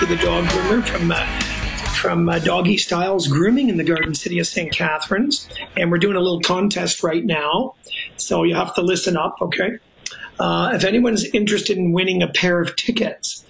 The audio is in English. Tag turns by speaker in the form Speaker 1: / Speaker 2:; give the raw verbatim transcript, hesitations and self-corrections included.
Speaker 1: the dog groomer from uh, from uh, Doggy Styles Grooming in the Garden City of Saint Catharines. And we're doing a little contest right now, so you have to listen up, okay? Uh, if anyone's interested in winning a pair of tickets